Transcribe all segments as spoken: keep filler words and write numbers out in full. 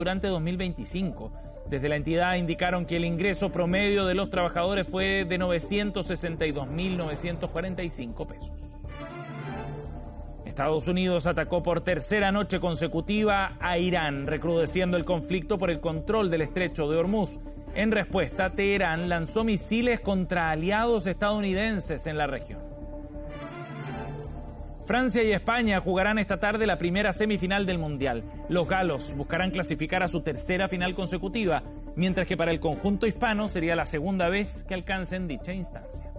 durante dos mil veinticinco. Desde la entidad indicaron que el ingreso promedio de los trabajadores fue de novecientos sesenta y dos mil novecientos cuarenta y cinco pesos. Estados Unidos atacó por tercera noche consecutiva a Irán, recrudeciendo el conflicto por el control del estrecho de Hormuz. En respuesta, Teherán lanzó misiles contra aliados estadounidenses en la región. Francia y España jugarán esta tarde la primera semifinal del Mundial. Los galos buscarán clasificar a su tercera final consecutiva, mientras que para el conjunto hispano sería la segunda vez que alcancen dicha instancia.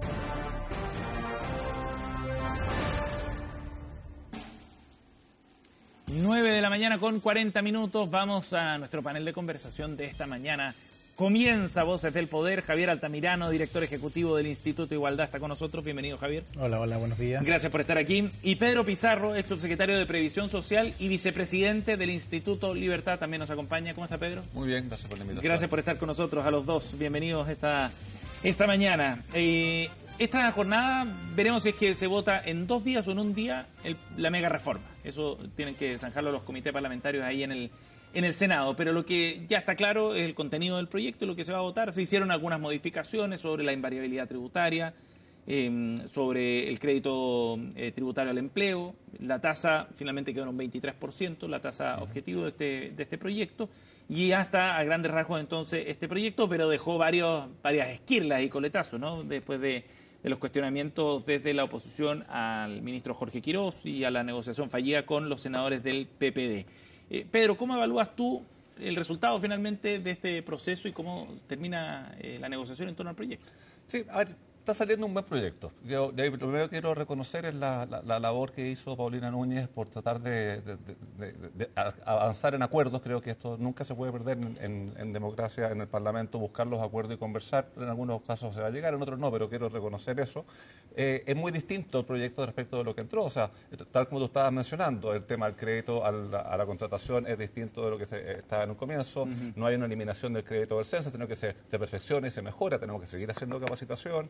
nueve de la mañana con cuarenta minutos. Vamos a nuestro panel de conversación de esta mañana. Comienza Voces del Poder. Javier Altamirano, director ejecutivo del Instituto Igualdad, está con nosotros. Bienvenido, Javier. Hola, hola, buenos días. Gracias por estar aquí. Y Pedro Pizarro, ex subsecretario de Previsión Social y vicepresidente del Instituto Libertad, también nos acompaña. ¿Cómo está, Pedro? Muy bien, gracias por la invitación. Gracias por estar con nosotros a los dos. Bienvenidos esta, esta mañana. Eh, esta jornada veremos si es que se vota en dos días o en un día el, la mega reforma. Eso tienen que zanjarlo los comités parlamentarios ahí en el, en el Senado. Pero lo que ya está claro es el contenido del proyecto, lo que se va a votar. Se hicieron algunas modificaciones sobre la invariabilidad tributaria, eh, sobre el crédito eh, tributario al empleo. La tasa finalmente quedó en un veintitrés por ciento, la tasa objetivo de este, de este proyecto. Y ya está a grandes rasgos entonces este proyecto, pero dejó varios, varias esquirlas y coletazos, ¿no? Después de... de los cuestionamientos desde la oposición al ministro Jorge Quirós y a la negociación fallida con los senadores del P P D. Eh, Pedro, ¿cómo evalúas tú el resultado finalmente de este proceso y cómo termina eh, la negociación en torno al proyecto? Sí, a ver, está saliendo un buen proyecto. Yo, yo primero quiero reconocer es la, la, la labor que hizo Paulina Núñez por tratar de, de, de, de, de avanzar en acuerdos. Creo que esto nunca se puede perder en, en, en democracia, en el Parlamento, buscar los acuerdos y conversar. En algunos casos se va a llegar, en otros no, pero quiero reconocer eso. Eh, es muy distinto el proyecto respecto de lo que entró. O sea, tal como tú estabas mencionando, el tema del crédito a la, a la contratación es distinto de lo que se, estaba en un comienzo. Uh-huh. No hay una eliminación del crédito del censo, sino que se, se perfecciona y se mejora. Tenemos que seguir haciendo capacitación.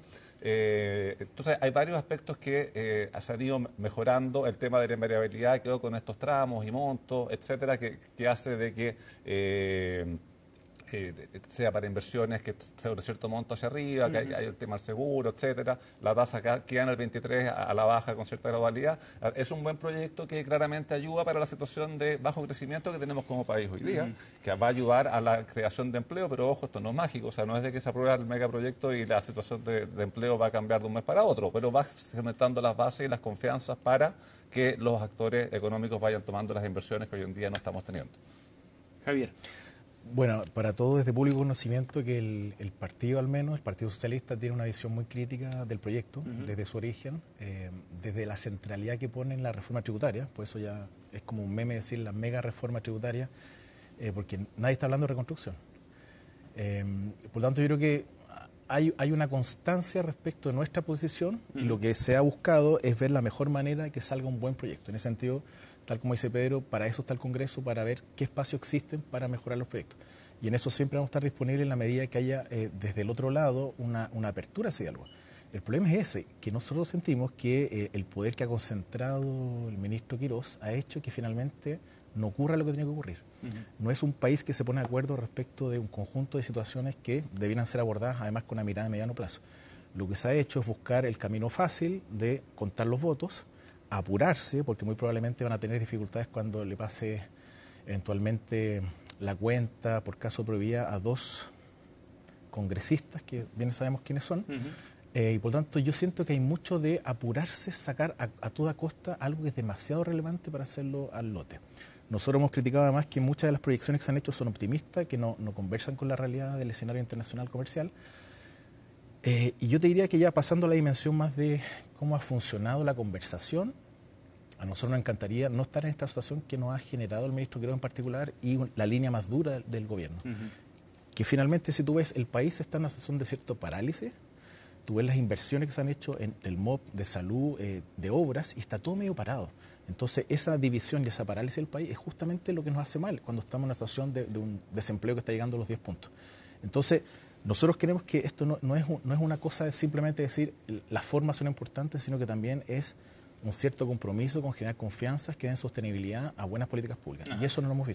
Eh, entonces hay varios aspectos que eh, se han ido mejorando. El tema de la invariabilidad quedó con estos tramos y montos, etcétera, que, que hace de que eh, eh, sea para inversiones que sobre cierto monto hacia arriba, uh-huh. que hay, hay el tema del seguro, etcétera. La tasa queda en el veintitrés a, a la baja con cierta gradualidad. Es un buen proyecto que claramente ayuda para la situación de bajo crecimiento que tenemos como país hoy día, uh-huh. que va a ayudar a la creación de empleo, pero ojo, esto no es mágico, o sea, no es de que se apruebe el megaproyecto y la situación de, de empleo va a cambiar de un mes para otro, pero va cimentando las bases y las confianzas para que los actores económicos vayan tomando las inversiones que hoy en día no estamos teniendo. Javier. Bueno, para todos es de público conocimiento que el, el partido, al menos, el Partido Socialista, tiene una visión muy crítica del proyecto, uh-huh. desde su origen, eh, desde la centralidad que pone en la reforma tributaria, por eso ya es como un meme decir la mega reforma tributaria, eh, porque nadie está hablando de reconstrucción. Eh, por lo tanto, yo creo que hay, hay una constancia respecto de nuestra posición, uh-huh. y lo que se ha buscado es ver la mejor manera de que salga un buen proyecto. En ese sentido, tal como dice Pedro, para eso está el Congreso, para ver qué espacios existen para mejorar los proyectos. Y en eso siempre vamos a estar disponibles en la medida que haya eh, desde el otro lado una, una apertura a ese diálogo. El problema es ese, que nosotros sentimos que eh, el poder que ha concentrado el ministro Quirós ha hecho que finalmente no ocurra lo que tiene que ocurrir. Uh-huh. No es un país que se pone de acuerdo respecto de un conjunto de situaciones que debieran ser abordadas además con una mirada de mediano plazo. Lo que se ha hecho es buscar el camino fácil de contar los votos, apurarse, porque muy probablemente van a tener dificultades cuando le pase eventualmente la cuenta por caso prohibida a dos congresistas, que bien sabemos quiénes son, uh-huh. eh, y por tanto yo siento que hay mucho de apurarse, sacar a, a toda costa algo que es demasiado relevante para hacerlo al lote. Nosotros hemos criticado además que muchas de las proyecciones que se han hecho son optimistas, que no, no conversan con la realidad del escenario internacional comercial. Eh, y yo te diría que ya pasando a la dimensión más de cómo ha funcionado la conversación, a nosotros nos encantaría no estar en esta situación que nos ha generado el ministro Quirós en particular y la línea más dura del, del gobierno. Uh-huh. Que finalmente, si tú ves, el país está en una situación de cierto parálisis, tú ves las inversiones que se han hecho en el M O P, de salud, eh, de obras, y está todo medio parado. Entonces, esa división y esa parálisis del país es justamente lo que nos hace mal cuando estamos en una situación de, de un desempleo que está llegando a los diez puntos. Entonces, nosotros queremos que esto no, no, es, no es una cosa de simplemente decir las formas son importantes, sino que también es un cierto compromiso con generar confianzas que den sostenibilidad a buenas políticas públicas. Ajá. Y eso no lo hemos visto.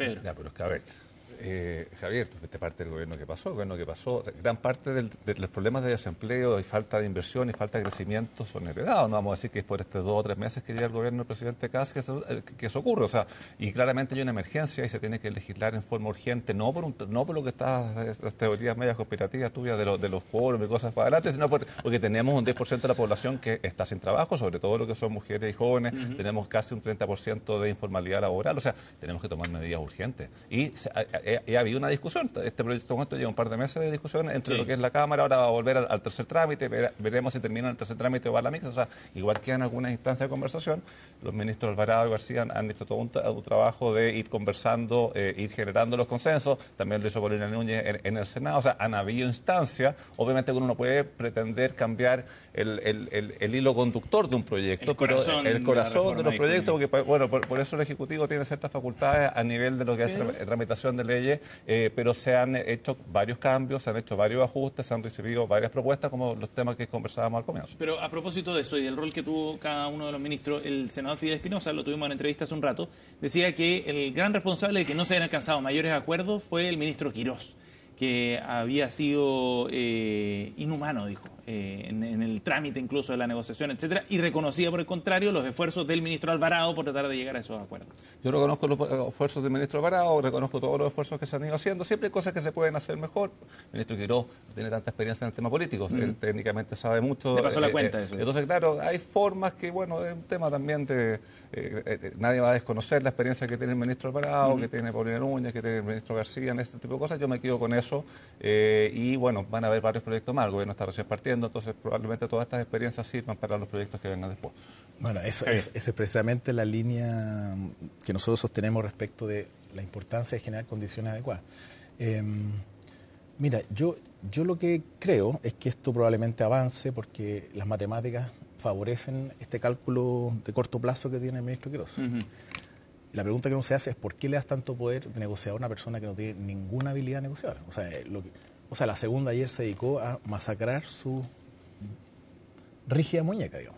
Pedro. Ya, pero es que a ver, eh, Javier, tú fuiste parte del gobierno que pasó, el gobierno que pasó, gran parte del, de los problemas de desempleo y falta de inversión y falta de crecimiento son heredados. No vamos a decir que es por estos dos o tres meses que lleva el gobierno del presidente Kast que eso, que eso ocurre. O sea, y claramente hay una emergencia y se tiene que legislar en forma urgente, no por un, no por lo que estás, las teorías medias conspirativas tuyas de, lo, de los foros y cosas para adelante, sino por, porque tenemos un diez por ciento de la población que está sin trabajo, sobre todo lo que son mujeres y jóvenes, uh-huh. tenemos casi un treinta por ciento de informalidad laboral, o sea, tenemos que tomar medidas urgentes. Y se, ha, ha, ha habido una discusión. Este proyecto lleva un par de meses de discusión entre sí. lo que es la Cámara, ahora va a volver al, al tercer trámite, ver, veremos si termina el tercer trámite o va a la mixta, o sea, igual que en algunas instancias de conversación, los ministros Alvarado y García han, han hecho todo un, un trabajo de ir conversando, eh, ir generando los consensos, también lo hizo Paulina Núñez en, en el Senado, o sea, han habido instancias, obviamente uno no puede pretender cambiar el, el, el, el hilo conductor de un proyecto, el corazón, pero el corazón de los proyectos, porque bueno, por, por eso el Ejecutivo tiene ciertas facultades a nivel de lo que pero, es tramitación de leyes, eh, pero se han hecho varios cambios, se han hecho varios ajustes, se han recibido varias propuestas, como los temas que conversábamos al comienzo. Pero a propósito de eso y del rol que tuvo cada uno de los ministros, el senador Fidel Espinosa, lo tuvimos en entrevista hace un rato, decía que el gran responsable de que no se hayan alcanzado mayores acuerdos fue el ministro Quirós, que había sido eh, inhumano, dijo, eh, en, en el trámite incluso de la negociación, etcétera, y reconocía, por el contrario, los esfuerzos del ministro Alvarado por tratar de llegar a esos acuerdos. Yo reconozco los esfuerzos del ministro Alvarado, reconozco todos los esfuerzos que se han ido haciendo, siempre hay cosas que se pueden hacer mejor. El ministro Quirós tiene tanta experiencia en el tema político, mm. él técnicamente sabe mucho. Le pasó eh, la cuenta eh, eso. Entonces, claro, hay formas que, bueno, es un tema también de... Eh, eh, nadie va a desconocer la experiencia que tiene el ministro Alvarado, mm. que tiene Paulina Núñez, que tiene el ministro García en este tipo de cosas. Yo me quedo con eso. Eh, y bueno, van a haber varios proyectos más, el gobierno está recién partiendo, entonces probablemente todas estas experiencias sirvan para los proyectos que vengan después. Bueno, eso es, esa es precisamente la línea que nosotros sostenemos respecto de la importancia de generar condiciones adecuadas. Eh, mira, yo, yo lo que creo es que esto probablemente avance porque las matemáticas favorecen este cálculo de corto plazo que tiene el ministro Quirós. Uh-huh. La pregunta que uno se hace es ¿por qué le das tanto poder de negociador a una persona que no tiene ninguna habilidad negociadora? O sea, lo que, o sea, la segunda ayer se dedicó a masacrar su rígida muñeca, digamos.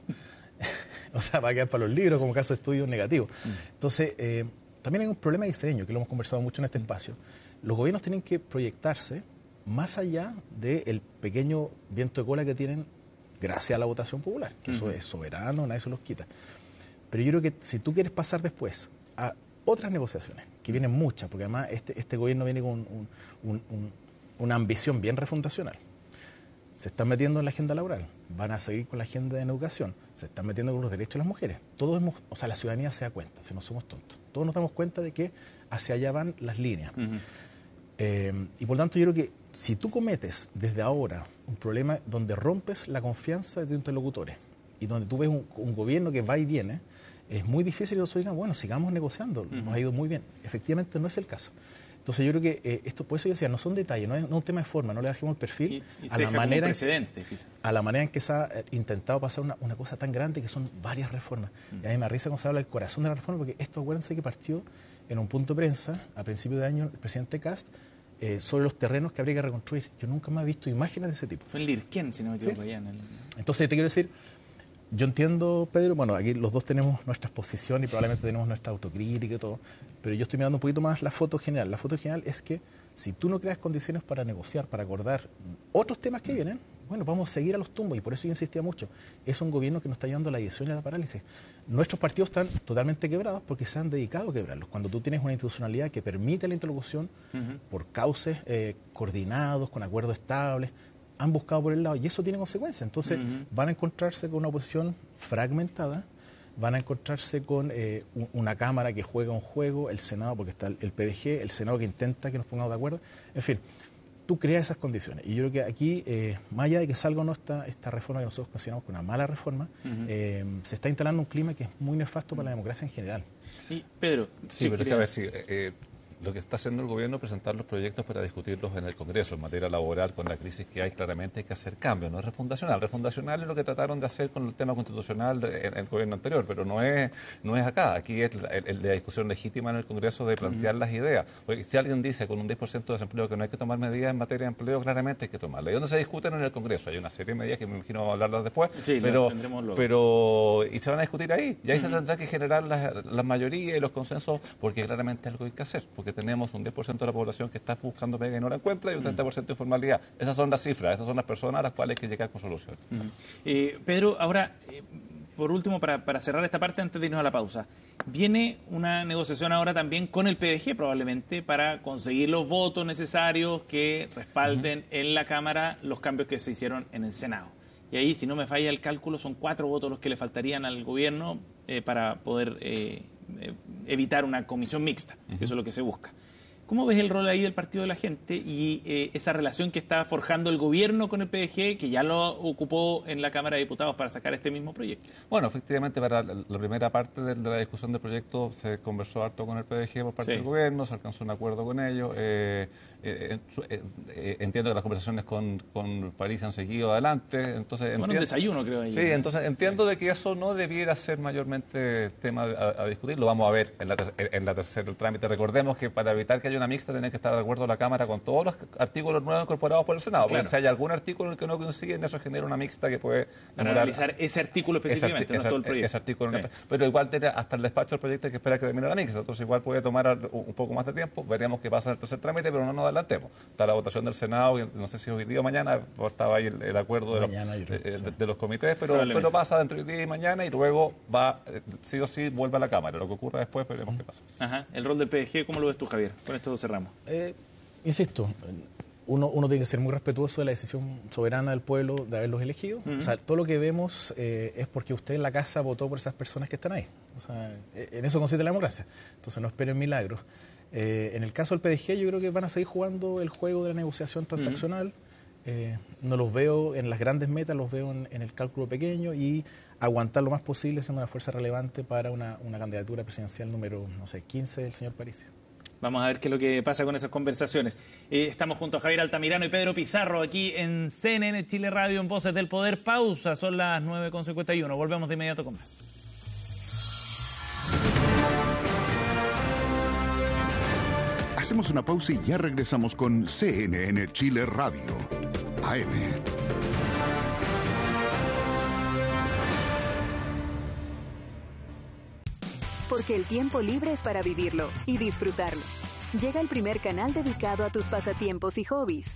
O sea, va a quedar para los libros como caso de estudio negativo. Entonces, eh, también hay un problema de diseño, que lo hemos conversado mucho en este espacio. Los gobiernos tienen que proyectarse más allá del pequeño viento de cola que tienen gracias a la votación popular, que uh-huh. eso es soberano, nadie se los quita. Pero yo creo que si tú quieres pasar después a otras negociaciones, que vienen muchas, porque además este, este gobierno viene con un, un, un, una ambición bien refundacional. Se están metiendo en la agenda laboral, van a seguir con la agenda de educación, se están metiendo con los derechos de las mujeres. Todos hemos, o sea, la ciudadanía se da cuenta, si no somos tontos. Todos nos damos cuenta de que hacia allá van las líneas. Uh-huh. Eh, y por tanto yo creo que si tú cometes desde ahora un problema donde rompes la confianza de tus interlocutores y donde tú ves un, un gobierno que va y viene, es muy difícil que nosotros digan, bueno, sigamos negociando, uh-huh. nos ha ido muy bien. Efectivamente no es el caso. Entonces yo creo que eh, esto, por eso yo decía, no son detalles, no es, no es un tema de forma, no le bajemos el perfil y, y a, la manera en, a la manera en que se ha intentado pasar una, una cosa tan grande que son varias reformas. Uh-huh. Y a mí me risa cuando se habla del corazón de la reforma, porque esto, acuérdense que partió en un punto de prensa a principios de año el presidente Kast eh, sobre los terrenos que habría que reconstruir. Yo nunca me he visto imágenes de ese tipo. Fue en Lirquén, si no me equivoco, ¿sí? allá en el... Entonces te quiero decir, yo entiendo, Pedro, bueno, aquí los dos tenemos nuestras posiciones y probablemente tenemos nuestra autocrítica y todo, pero yo estoy mirando un poquito más la foto general. La foto general es que si tú no creas condiciones para negociar, para acordar otros temas que vienen, bueno, vamos a seguir a los tumbos y por eso yo insistía mucho. Es un gobierno que nos está llevando a la división y a la parálisis. Nuestros partidos están totalmente quebrados porque se han dedicado a quebrarlos. Cuando tú tienes una institucionalidad que permite la interlocución uh-huh. por cauces eh, coordinados, con acuerdos estables, han buscado por el lado y eso tiene consecuencias. Entonces uh-huh. van a encontrarse con una oposición fragmentada, van a encontrarse con eh, un, una Cámara que juega un juego, el Senado, porque está el, el P D G, el Senado que intenta que nos pongamos de acuerdo. En fin, tú creas esas condiciones. Y yo creo que aquí, eh, más allá de que salga o no esta, esta reforma que nosotros consideramos como una mala reforma, uh-huh. eh, se está instalando un clima que es muy nefasto para la democracia en general. Y Pedro, sí, sí pero es que a ver, sí, eh, lo que está haciendo el gobierno es presentar los proyectos para discutirlos en el Congreso. En materia laboral, con la crisis que hay, claramente hay que hacer cambios. No es refundacional. Refundacional es lo que trataron de hacer con el tema constitucional de, en el gobierno anterior, pero no es no es acá. Aquí es la, el, la discusión legítima en el Congreso de plantear uh-huh. las ideas. Porque si alguien dice con un diez por ciento de desempleo que no hay que tomar medidas en materia de empleo, claramente hay que tomarlas. ¿Y dónde se discuten? En el Congreso. Hay una serie de medidas que me imagino vamos a hablarlas después, sí, pero, luego. pero y se van a discutir ahí. Y ahí uh-huh. se tendrá que generar las la mayorías y los consensos, porque claramente algo hay que hacer. Porque donde tenemos un diez por ciento de la población que está buscando pega y no la encuentra y un treinta por ciento de informalidad. Esas son las cifras, esas son las personas a las cuales hay que llegar con soluciones. Uh-huh. eh, Pedro, ahora, eh, por último, para, para cerrar esta parte antes de irnos a la pausa, viene una negociación ahora también con el P D G probablemente para conseguir los votos necesarios que respalden uh-huh. en la Cámara los cambios que se hicieron en el Senado. Y ahí, si no me falla el cálculo, son cuatro votos los que le faltarían al gobierno eh, para poder eh, eh, evitar una comisión mixta, uh-huh. si eso es lo que se busca. ¿Cómo ves el rol ahí del Partido de la Gente y eh, esa relación que está forjando el gobierno con el P D G, que ya lo ocupó en la Cámara de Diputados para sacar este mismo proyecto? Bueno, efectivamente, para la, la primera parte de, de la discusión del proyecto se conversó harto con el P D G por parte sí. del gobierno, se alcanzó un acuerdo con ellos. Eh, eh, eh, eh, entiendo que las conversaciones con, con París han seguido adelante. Entonces, bueno, entiendo, un desayuno, creo. Ahí, sí, entonces entiendo sí. de que eso no debiera ser mayormente tema a, a discutir. Lo vamos a ver en la, ter, en la tercera trámite. Recordemos que para evitar que haya una mixta tiene que estar de acuerdo la Cámara con todos los artículos nuevos incorporados por el Senado. Claro. Porque si hay algún artículo en el que no coinciden, eso genera una mixta que puede... Para analizar ese artículo específicamente, ese, no todo el proyecto. Ese artículo, sí. Pero igual tiene hasta el despacho del proyecto hay que esperar que termine la mixta. Entonces igual puede tomar un poco más de tiempo. Veremos qué pasa en el tercer trámite, pero no nos adelantemos. Está la votación del Senado, y no sé si hoy día o mañana, estaba ahí el, el acuerdo de, mañana, los, creo, de, sí. de, de los comités, pero, pero pasa entre hoy día y mañana y luego va, sí o sí, vuelve a la Cámara. Lo que ocurra después, veremos mm. qué pasa. Ajá. El rol del P D G, ¿cómo lo ves tú, Javier? Con esto cerramos. Eh, Insisto, uno, uno tiene que ser muy respetuoso de la decisión soberana del pueblo de haberlos elegido. Uh-huh. O sea, todo lo que vemos eh, es porque usted en la casa votó por esas personas que están ahí. O sea, en eso consiste la democracia. Entonces no esperen milagros. Eh, en el caso del P D G yo creo que van a seguir jugando el juego de la negociación transaccional. Uh-huh. eh, no los veo en las grandes metas, los veo en, en el cálculo pequeño y aguantar lo más posible siendo una fuerza relevante para una, una candidatura presidencial número, no sé, quince del señor París. Vamos a ver qué es lo que pasa con esas conversaciones. Eh, estamos junto a Javier Altamirano y Pedro Pizarro aquí en C N N Chile Radio en Voces del Poder. Pausa, son las nueve con cincuenta y uno. Volvemos de inmediato con más. Hacemos una pausa y ya regresamos con C N N Chile Radio A M. Porque el tiempo libre es para vivirlo y disfrutarlo. Llega el primer canal dedicado a tus pasatiempos y hobbies.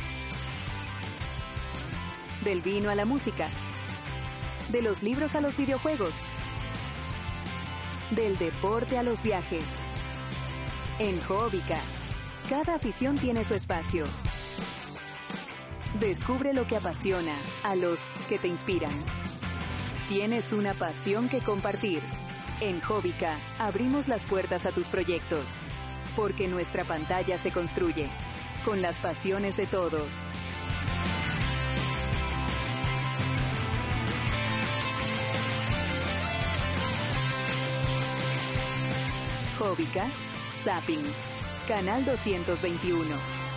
Del vino a la música. De los libros a los videojuegos. Del deporte a los viajes. En Hobbica, cada afición tiene su espacio. Descubre lo que apasiona a los que te inspiran. Tienes una pasión que compartir. En Hobbica, abrimos las puertas a tus proyectos, porque nuestra pantalla se construye con las pasiones de todos. Hobbica, Zapping, Canal doscientos veintiuno.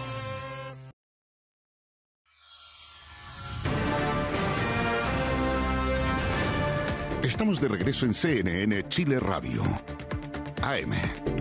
Estamos de regreso en C N N Chile Radio A M.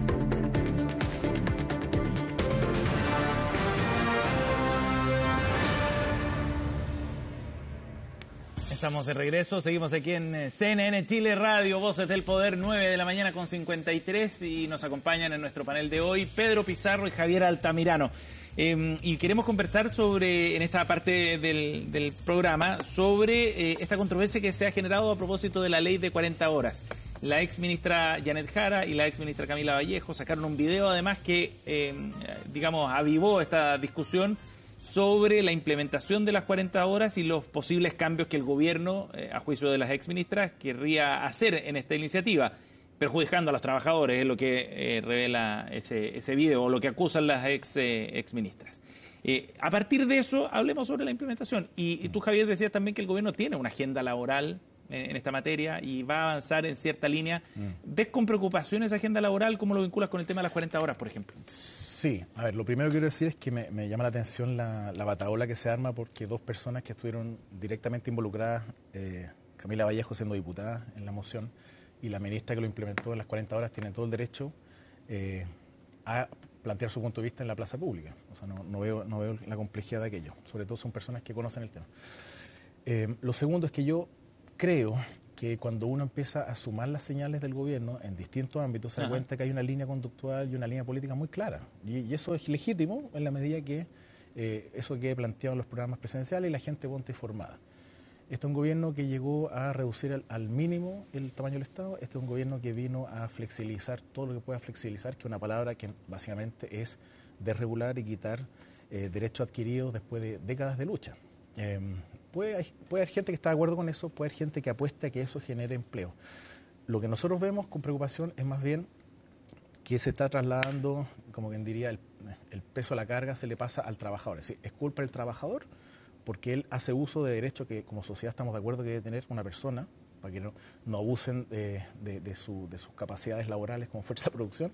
Estamos de regreso, seguimos aquí en C N N Chile Radio, Voces del Poder, nueve de la mañana con cincuenta y tres, y nos acompañan en nuestro panel de hoy Pedro Pizarro y Javier Altamirano. Eh, y queremos conversar sobre, en esta parte del, del programa, sobre eh, esta controversia que se ha generado a propósito de la ley de cuarenta horas. La ex ministra Janet Jara y la ex ministra Camila Vallejo sacaron un video además que, eh, digamos, avivó esta discusión sobre la implementación de las cuarenta horas y los posibles cambios que el gobierno, eh, a juicio de las exministras, querría hacer en esta iniciativa, perjudicando a los trabajadores, es lo que eh, revela ese, ese video, o lo que acusan las ex eh, exministras. Eh, a partir de eso, hablemos sobre la implementación. Y, y tú, Javier, decías también que el gobierno tiene una agenda laboral en, en esta materia y va a avanzar en cierta línea. Mm. ¿Ves con preocupación esa agenda laboral? ¿Cómo lo vinculas con el tema de las cuarenta horas, por ejemplo? Sí, a ver, lo primero que quiero decir es que me, me llama la atención la, la batahola que se arma porque dos personas que estuvieron directamente involucradas, eh, Camila Vallejo siendo diputada en la moción y la ministra que lo implementó en las cuarenta horas, tienen todo el derecho eh, a plantear su punto de vista en la plaza pública. O sea, no, no, veo, no veo la complejidad de aquello. Sobre todo son personas que conocen el tema. Eh, lo segundo es que yo creo que cuando uno empieza a sumar las señales del gobierno en distintos ámbitos, se da Ajá. cuenta que hay una línea conductual y una línea política muy clara. Y, y eso es legítimo en la medida que eh, eso quede planteado en los programas presidenciales y la gente ponte informada. Este es un gobierno que llegó a reducir al, al mínimo el tamaño del Estado. Este es un gobierno que vino a flexibilizar todo lo que pueda flexibilizar, que es una palabra que básicamente es desregular y quitar eh, derechos adquiridos después de décadas de lucha. Eh, puede, puede haber gente que está de acuerdo con eso, puede haber gente que apuesta a que eso genere empleo. Lo que nosotros vemos con preocupación es más bien que se está trasladando, como quien diría, el, el peso de la carga se le pasa al trabajador. Es decir, es culpa del trabajador porque él hace uso de derechos que como sociedad estamos de acuerdo que debe tener una persona, para que no, no abusen de, de, de, su, de sus capacidades laborales como fuerza de producción.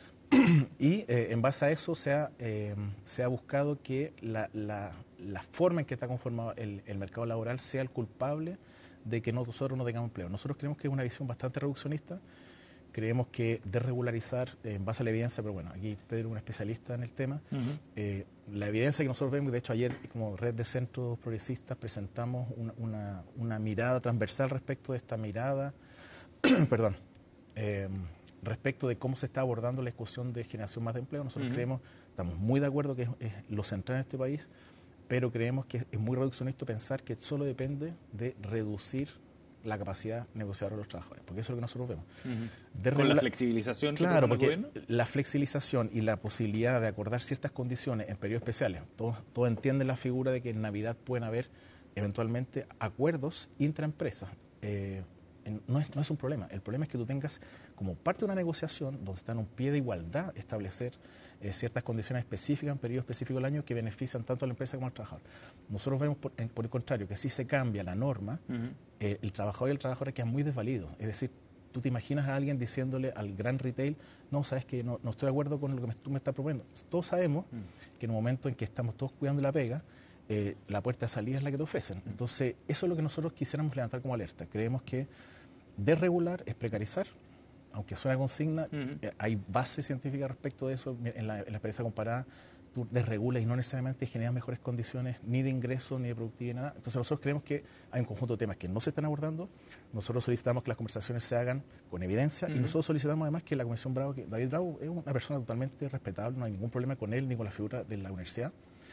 Y eh, en base a eso se ha, eh, se ha buscado que la, la, la forma en que está conformado el, el mercado laboral sea el culpable de que nosotros no tengamos empleo. Nosotros creemos que es una visión bastante reduccionista. Creemos que desregularizar eh, en base a la evidencia, pero bueno, aquí Pedro es un especialista en el tema, uh-huh. eh, la evidencia que nosotros vemos, de hecho ayer como Red de Centros Progresistas presentamos una, una, una mirada transversal respecto de esta mirada, perdón, eh, respecto de cómo se está abordando la discusión de generación más de empleo. Nosotros uh-huh. creemos, estamos muy de acuerdo que es, es lo central en este país, pero creemos que es muy reduccionista pensar que solo depende de reducir la capacidad negociadora de los trabajadores, porque eso es lo que nosotros vemos. Uh-huh. De ¿Con la flexibilización? Claro, porque el la flexibilización y la posibilidad de acordar ciertas condiciones en periodos especiales, todos, todos entienden la figura de que en Navidad pueden haber eventualmente acuerdos intraempresas. Eh, no, es, no es un problema, el problema es que tú tengas como parte de una negociación donde está en un pie de igualdad establecer eh, ciertas condiciones específicas en periodo específico del año que benefician tanto a la empresa como al trabajador. Nosotros vemos, por, en, por el contrario, que si se cambia la norma, uh-huh. eh, el trabajador y el trabajador quedan muy desvalidos. Es decir, tú te imaginas a alguien diciéndole al gran retail, no, sabes que no, no estoy de acuerdo con lo que me, tú me estás proponiendo. Todos sabemos uh-huh. que en un momento en que estamos todos cuidando la pega, eh, la puerta de salida es la que te ofrecen. Uh-huh. Entonces, eso es lo que nosotros quisiéramos levantar como alerta. Creemos que desregular es precarizar, aunque suena consigna, uh-huh. eh, hay base científica respecto de eso. En la, en la experiencia comparada, tú desregulas y no necesariamente generas mejores condiciones ni de ingreso ni de productividad, nada. Entonces nosotros creemos que hay un conjunto de temas que no se están abordando. Nosotros solicitamos que las conversaciones se hagan con evidencia uh-huh. y nosotros solicitamos además que la Comisión Bravo, que David Bravo es una persona totalmente respetable, no hay ningún problema con él ni con la figura de la universidad.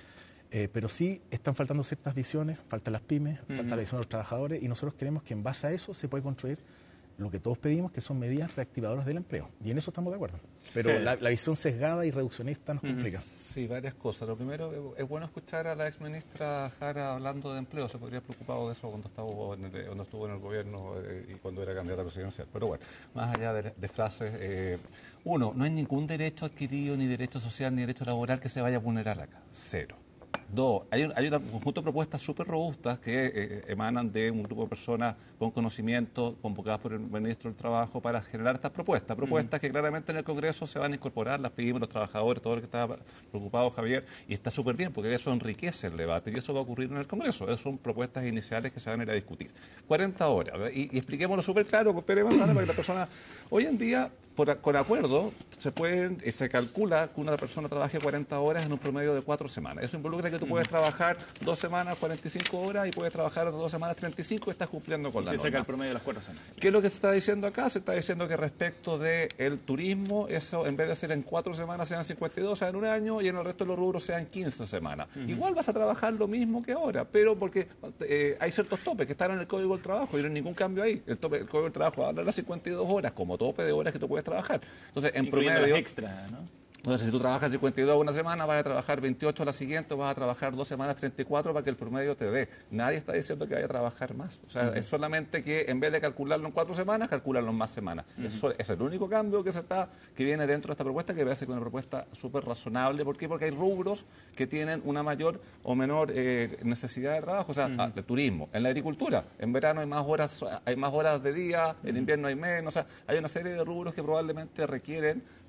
Eh, pero sí están faltando ciertas visiones, faltan las pymes, uh-huh. falta la visión de los trabajadores y nosotros creemos que en base a eso se puede construir lo que todos pedimos, que son medidas reactivadoras del empleo. Y en eso estamos de acuerdo. Pero sí. la, la visión sesgada y reduccionista nos uh-huh. complica. Sí, varias cosas. Lo primero, es bueno escuchar a la exministra Jara hablando de empleo. Se podría haber preocupado de eso cuando, estaba en el, cuando estuvo en el gobierno eh, y cuando era candidata presidencial. Pero bueno, más allá de, de frases, eh, uno, no hay ningún derecho adquirido, ni derecho social, ni derecho laboral que se vaya a vulnerar acá. Cero. Dos, hay un, hay un conjunto de propuestas súper robustas que eh, emanan de un grupo de personas con conocimiento convocadas por el ministro del Trabajo para generar estas propuestas. Propuestas uh-huh. que claramente en el Congreso se van a incorporar, las pedimos los trabajadores, todo lo que estaba preocupado Javier, y está súper bien porque eso enriquece el debate y eso va a ocurrir en el Congreso. Esas son propuestas iniciales que se van a ir a discutir. cuarenta horas, y, y expliquémoslo súper claro, Pérez Manzana, para que la persona, hoy en día, por, con acuerdo, se pueden, se calcula que una persona trabaje cuarenta horas en un promedio de cuatro semanas. Eso involucra que tú puedes trabajar dos semanas, cuarenta y cinco horas, y puedes trabajar dos semanas, treinta y cinco, y estás cumpliendo con la norma. Se saca el promedio de las cuatro semanas. ¿Qué es lo que se está diciendo acá? Se está diciendo que respecto del turismo, eso en vez de ser en cuatro semanas sean cincuenta y dos, sean un año, y en el resto de los rubros sean quince semanas. Uh-huh. Igual vas a trabajar lo mismo que ahora, pero porque eh, hay ciertos topes que están en el Código del Trabajo, y no hay ningún cambio ahí. El, tope, el Código del Trabajo habla de las cincuenta y dos horas como tope de horas que tú puedes trabajar. Entonces, en incluyendo promedio... las extras, ¿no? Entonces, si tú trabajas cincuenta y dos una semana, vas a trabajar veintiocho la siguiente, o vas a trabajar dos semanas treinta y cuatro para que el promedio te dé. Nadie está diciendo que vaya a trabajar más. O sea, uh-huh. es solamente que en vez de calcularlo en cuatro semanas, calcularlo en más semanas. Uh-huh. Eso es el único cambio que se está que viene dentro de esta propuesta, que me parece que es una propuesta súper razonable. ¿Por qué? Porque hay rubros que tienen una mayor o menor eh, necesidad de trabajo. O sea, uh-huh. el turismo, en la agricultura. En verano hay más horas, hay más horas de día, en invierno hay menos. O sea, hay una serie de rubros que probablemente requieren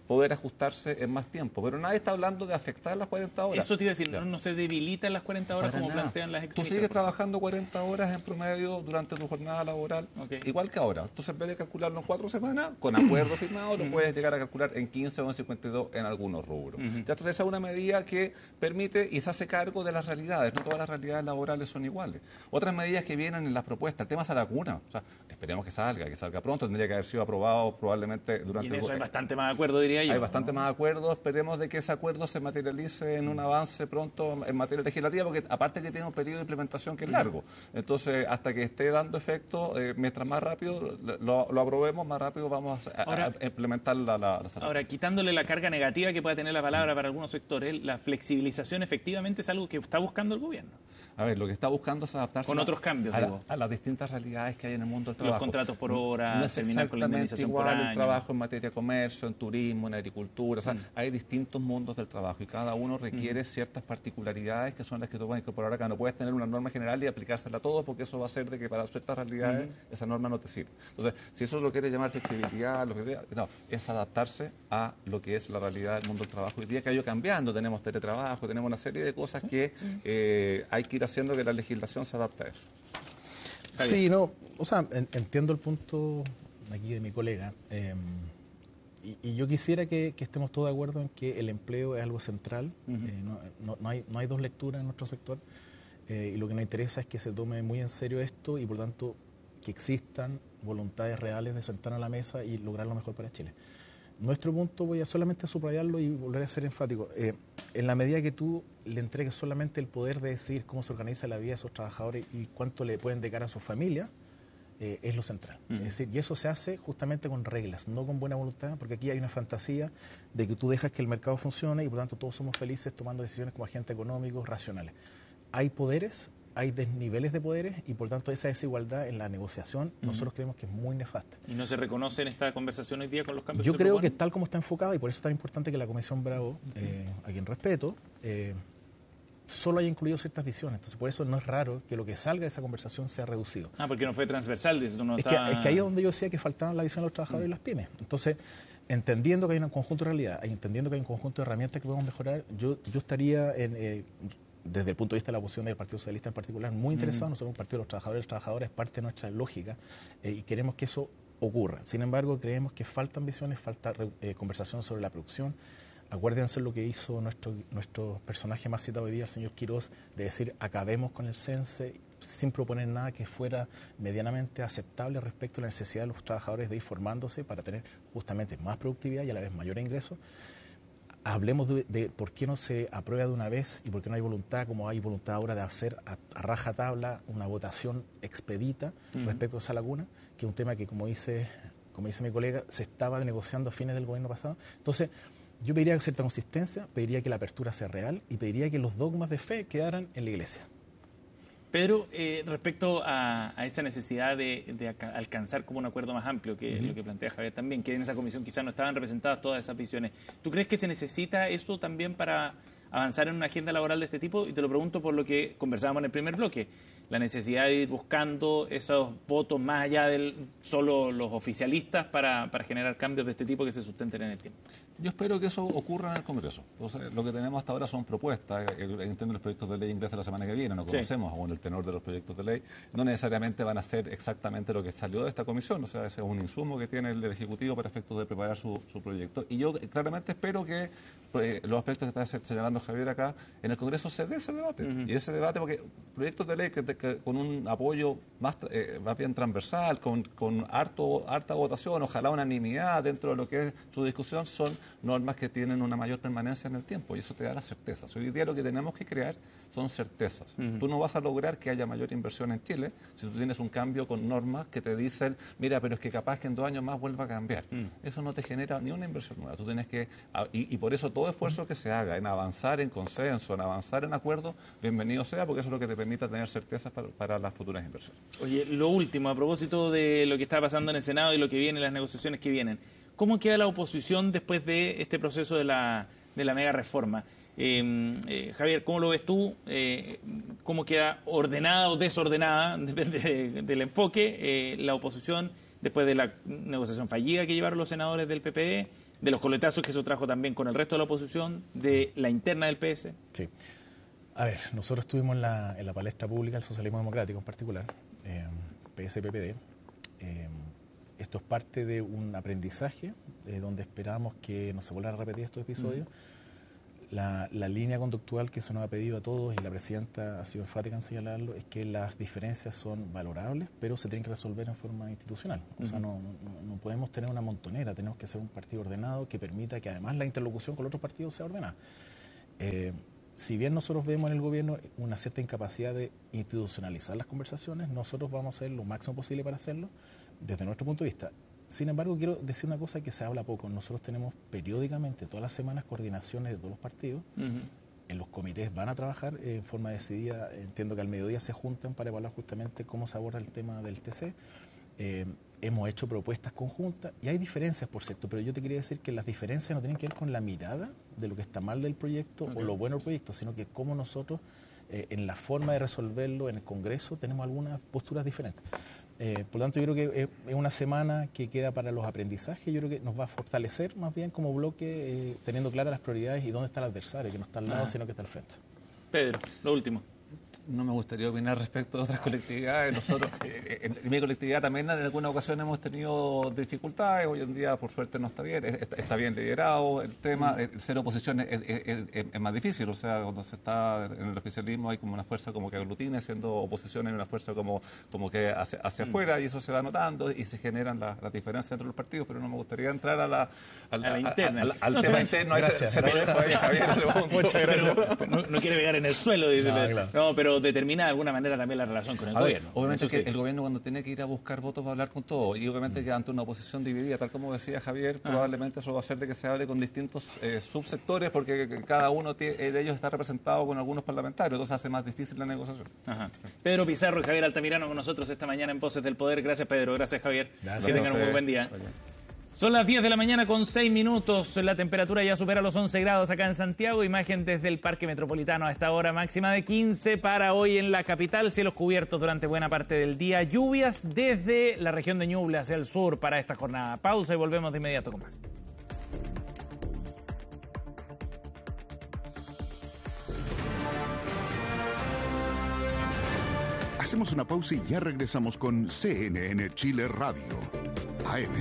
poder ajustarse en más tiempo. Pero nadie está hablando de afectar las cuarenta horas. Eso te iba a decir, no, no se debilitan las cuarenta horas Para como nada. plantean las Tú exministras. sigues trabajando cuarenta horas en promedio durante tu jornada laboral, Okay. igual que ahora. Entonces, en vez de calcularlo en cuatro semanas, con acuerdo firmado, lo puedes llegar a calcular en quince o en cincuenta y dos en algunos rubros. Ya, entonces, esa es una medida que permite y se hace cargo de las realidades. No todas las realidades laborales son iguales. Otras medidas que vienen en las propuestas, el tema de la vacuna. O sea, esperemos que salga, que salga pronto. Tendría que haber sido aprobado probablemente durante Y en el eso hay go- bastante más acuerdo, diría yo. Hay bastante más acuerdos, esperemos de que ese acuerdo se materialice en un avance pronto en materia legislativa, porque aparte que tiene un periodo de implementación que es largo. Entonces, hasta que esté dando efecto, eh, mientras más rápido lo, lo aprobemos, más rápido vamos a, Ahora- a implementar la, la, la Ahora, quitándole la carga negativa que pueda tener la palabra para algunos sectores, la flexibilización efectivamente es algo que está buscando el gobierno. A ver, lo que está buscando es adaptarse Con a- otros cambios, a, la- digo. a las distintas realidades que hay en el mundo del Los trabajo. contratos por hora, no es terminar con la exactamente indemnización por igual año. el trabajo en materia de comercio, en turismo, en agricultura. O sea, Mm. hay distintos mundos del trabajo y cada uno requiere ciertas particularidades que son las que tú vas a incorporar acá. No puedes tener una norma general y aplicársela a todos porque eso va a hacer de que para ciertas realidades esa norma no te sirve. Entonces, si eso lo quieres llamar flexibilidad, lo que sea, no, es adaptarse a lo que es la realidad del mundo del trabajo. Hoy día que ha ido cambiando, tenemos teletrabajo, tenemos una serie de cosas que eh, hay que ir haciendo que la legislación se adapte a eso. Sí, no, o sea, en- entiendo el punto aquí de mi colega. eh, y, y yo quisiera que, que estemos todos de acuerdo en que el empleo es algo central. eh, no, no- no hay, no hay dos lecturas en nuestro sector. eh, y lo que nos interesa es que se tome muy en serio esto y, por tanto, que existan voluntades reales de sentar a la mesa y lograr lo mejor para Chile. Nuestro punto, voy a solamente subrayarlo y volver a ser enfático. Eh, en la medida que tú le entregues solamente el poder de decidir cómo se organiza la vida de esos trabajadores y cuánto le pueden dedicar a su familia, eh, es lo central. Ujú. Es decir, y eso se hace justamente con reglas, no con buena voluntad, porque aquí hay una fantasía de que tú dejas que el mercado funcione y por tanto todos somos felices tomando decisiones como agentes económicos racionales. Hay poderes, hay desniveles de poderes y por tanto esa desigualdad en la negociación nosotros creemos que es muy nefasta. ¿Y no se reconoce en esta conversación hoy día con los cambios Yo que se creo que proponen? tal como está enfocada, y por eso es tan importante que la Comisión Bravo, eh, a quien respeto, eh, solo haya incluido ciertas visiones. Entonces, por eso no es raro que lo que salga de esa conversación sea reducido. Ah, porque no fue transversal. dices tú, no Es, está- que, es que ahí es donde yo decía que faltaban la visión de los trabajadores y las pymes. Entonces, entendiendo que hay un conjunto de realidad, y entendiendo que hay un conjunto de herramientas que podemos mejorar, yo, yo estaría, en, eh, desde el punto de vista de la posición del Partido Socialista en particular, muy interesado. Nosotros somos un partido de los trabajadores, los trabajadores es parte de nuestra lógica eh, y queremos que eso ocurra. Sin embargo, creemos que faltan visiones, falta eh, conversación sobre la producción. Acuérdense lo que hizo nuestro, nuestro personaje más citado hoy día, el señor Quirós, de decir acabemos con el CENSE sin proponer nada que fuera medianamente aceptable respecto a la necesidad de los trabajadores de ir formándose para tener justamente más productividad y a la vez mayor ingreso. Hablemos de, de por qué no se aprueba de una vez y por qué no hay voluntad, como hay voluntad ahora de hacer a, a rajatabla una votación expedita Ujú. respecto a esa laguna, que es un tema que, como dice, como dice mi colega, se estaba negociando a fines del gobierno pasado. Entonces, yo pediría cierta consistencia, pediría que la apertura sea real y pediría que los dogmas de fe quedaran en la iglesia. Pedro, eh, respecto a, a esa necesidad de, de aca- alcanzar como un acuerdo más amplio, que es lo que plantea Javier también, que en esa comisión quizás no estaban representadas todas esas visiones, ¿tú crees que se necesita eso también para avanzar en una agenda laboral de este tipo? Y te lo pregunto por lo que conversábamos en el primer bloque, la necesidad de ir buscando esos votos más allá de solo los oficialistas para, para generar cambios de este tipo que se sustenten en el tiempo. Yo espero que eso ocurra en el Congreso. O sea, lo que tenemos hasta ahora son propuestas. El- Entiendo los proyectos de ley ingresan la semana que viene, no Sí. conocemos aún el tenor de los proyectos de ley. No necesariamente van a ser exactamente lo que salió de esta comisión, o sea, ese es un insumo que tiene el Ejecutivo para efectos de preparar su, su proyecto. Y yo eh, claramente espero que eh, los aspectos que está se- señalando Javier acá, en el Congreso se dé ese debate. Ujú. Y ese debate, porque proyectos de ley que, que con un apoyo más, tra- eh, más bien transversal, con, con harto, harta votación, ojalá unanimidad dentro de lo que es su discusión, son normas que tienen una mayor permanencia en el tiempo y eso te da las certezas. Hoy día lo que tenemos que crear son certezas. Ujú. Tú no vas a lograr que haya mayor inversión en Chile si tú tienes un cambio con normas que te dicen, mira, pero es que capaz que en dos años más vuelva a cambiar. Mm. Eso no te genera ni una inversión nueva. Tú tienes que, a- y, y por eso todo esfuerzo que se haga en avanzar en consenso, en avanzar en acuerdo, bienvenido sea, porque eso es lo que te permite tener certezas para, para las futuras inversiones. Oye, lo último, a propósito de lo que está pasando en el Senado y lo que viene, las negociaciones que vienen, ¿cómo queda la oposición después de este proceso de la, de la mega reforma? Eh, eh, Javier, ¿cómo lo ves tú? Eh, ¿Cómo queda ordenada o desordenada, depende de- del enfoque, eh, la oposición después de la negociación fallida que llevaron los senadores del P P D, de los coletazos que se trajo también con el resto de la oposición, de la interna del P S. Sí. A ver, nosotros estuvimos en la, en la palestra pública del socialismo democrático en particular, eh, P S P P D. Eh, esto es parte de un aprendizaje eh, donde esperamos que no se vuelvan a repetir estos episodios. Uh-huh. La, la línea conductual que se nos ha pedido a todos, y la presidenta ha sido enfática en señalarlo, es que las diferencias son valorables, pero se tienen que resolver en forma institucional. Uh-huh. O sea, no, no, no podemos tener una montonera, tenemos que ser un partido ordenado que permita que además la interlocución con los otros partidos sea ordenada. Eh, Si bien nosotros vemos en el gobierno una cierta incapacidad de institucionalizar las conversaciones, nosotros vamos a hacer lo máximo posible para hacerlo desde nuestro punto de vista. Sin embargo, quiero decir una cosa que se habla poco. Nosotros tenemos periódicamente, todas las semanas, coordinaciones de todos los partidos. Uh-huh. En los comités van a trabajar eh, en forma decidida. Entiendo que al mediodía se juntan para evaluar justamente cómo se aborda el tema del T C. Eh, hemos hecho propuestas conjuntas y hay diferencias, por cierto, pero yo te quería decir que las diferencias no tienen que ver con la mirada de lo que está mal del proyecto okay. o lo bueno del proyecto, sino que cómo nosotros, eh, en la forma de resolverlo en el Congreso, tenemos algunas posturas diferentes. Eh, por lo tanto, yo creo que es una semana que queda para los aprendizajes. Yo creo que nos va a fortalecer más bien como bloque, eh, teniendo claras las prioridades y dónde está el adversario, que no está al lado, ah. sino que está al frente. Pedro, lo último. No me gustaría opinar respecto de otras colectividades. Nosotros, en, en mi colectividad también en alguna ocasión hemos tenido dificultades. Hoy en día, por suerte, no está bien. Está, está bien liderado el tema. El ser oposición es, es, es, es más difícil. O sea, cuando se está en el oficialismo hay como una fuerza como que aglutina, siendo oposición hay una fuerza como, como que hacia, hacia afuera, y eso se va notando y se generan las, las diferencias entre los partidos. Pero no me gustaría entrar a la, a la, a la interna. A, a, a, al no, tema interno. Gracias. Se, se lo ahí, Javier. Muchas gracias. Pero, no, no quiere pegar en el suelo. Dice, no, claro. no, pero determina de alguna manera también la relación con el a gobierno. Ver, obviamente que sí. El gobierno cuando tiene que ir a buscar votos va a hablar con todo, y obviamente mm. que ante una oposición dividida, tal como decía Javier, ah. probablemente eso va a hacer de que se hable con distintos eh, subsectores, porque cada uno tiene, de ellos está representado con algunos parlamentarios, entonces hace más difícil la negociación. Ajá. Pedro Pizarro y Javier Altamirano con nosotros esta mañana en Voces del Poder. Gracias, Pedro. Gracias, Javier. Gracias. Que tengan un muy buen día. Gracias. Son las diez de la mañana con seis minutos, la temperatura ya supera los once grados acá en Santiago, imagen desde el Parque Metropolitano a esta hora, máxima de quince para hoy en la capital, cielos cubiertos durante buena parte del día, lluvias desde la región de Ñuble hacia el sur para esta jornada. Pausa y volvemos de inmediato con más. Hacemos una pausa y ya regresamos con C N N Chile Radio. A M.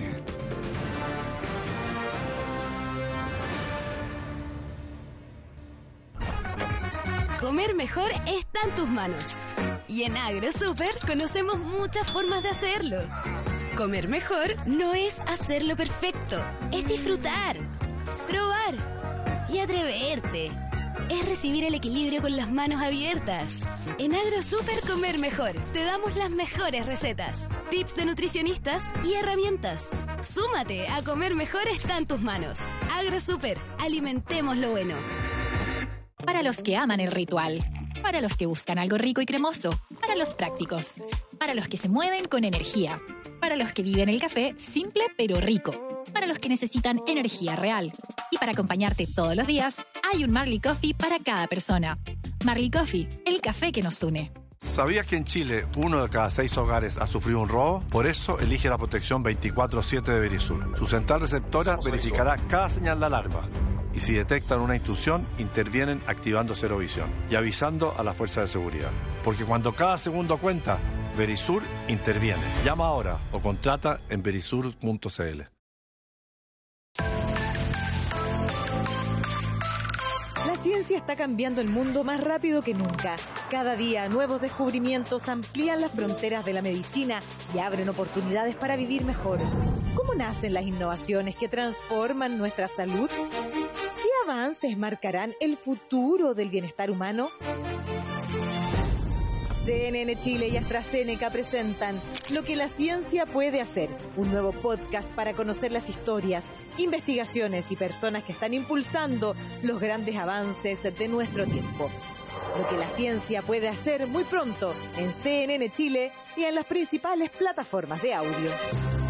Comer mejor está en tus manos. Y en AgroSuper conocemos muchas formas de hacerlo. Comer mejor no es hacerlo perfecto, es disfrutar, probar y atreverte. Es recibir el equilibrio con las manos abiertas. En AgroSuper Comer Mejor te damos las mejores recetas, tips de nutricionistas y herramientas. Súmate a Comer Mejor está en tus manos. AgroSuper, alimentemos lo bueno. Para los que aman el ritual, para los que buscan algo rico y cremoso, para los prácticos, para los que se mueven con energía, para los que viven el café simple pero rico, para los que necesitan energía real. Y para acompañarte todos los días, hay un Marley Coffee para cada persona. Marley Coffee, el café que nos une. ¿Sabías que en Chile uno de cada seis hogares ha sufrido un robo? Por eso elige la protección veinticuatro siete de Verisur. Su central receptora verificará cada señal de alarma. Y si detectan una intrusión, intervienen activando Cero Visión y avisando a la fuerza de seguridad. Porque cuando cada segundo cuenta, Verisur interviene. Llama ahora o contrata en verisur punto c l. La ciencia está cambiando el mundo más rápido que nunca. Cada día, nuevos descubrimientos amplían las fronteras de la medicina y abren oportunidades para vivir mejor. ¿Cómo nacen las innovaciones que transforman nuestra salud? ¿Qué avances marcarán el futuro del bienestar humano? C N N Chile y AstraZeneca presentan Lo que la ciencia puede hacer, un nuevo podcast para conocer las historias, investigaciones y personas que están impulsando los grandes avances de nuestro tiempo. Lo que la ciencia puede hacer muy pronto en C N N Chile y en las principales plataformas de audio.